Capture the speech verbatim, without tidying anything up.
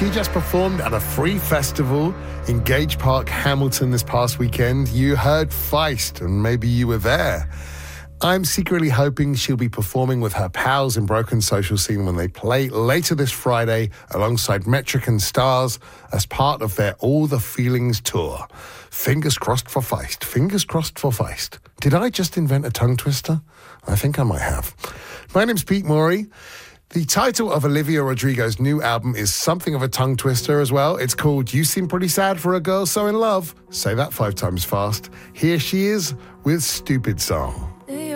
She just performed at a free festival in Gage Park, Hamilton this past weekend. You heard Feist, and maybe you were there. I'm secretly hoping she'll be performing with her pals in Broken Social Scene when they play later this Friday alongside Metric and Stars as part of their All the Feelings tour. Fingers crossed for Feist. Fingers crossed for Feist. Did I just invent a tongue twister? I think I might have. My name's Pete Morey. The title of Olivia Rodrigo's new album is something of a tongue twister as well. It's called You Seem Pretty Sad for a Girl So in Love. Say that five times fast. Here she is with Stupid Song.